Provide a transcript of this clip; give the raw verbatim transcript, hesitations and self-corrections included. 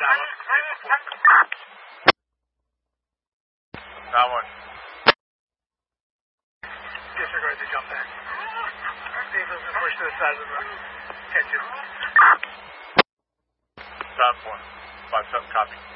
That one. Disregard the jump back. Vehicle's been pushed to the side of the road. ten two. Sound one. five seven, copy.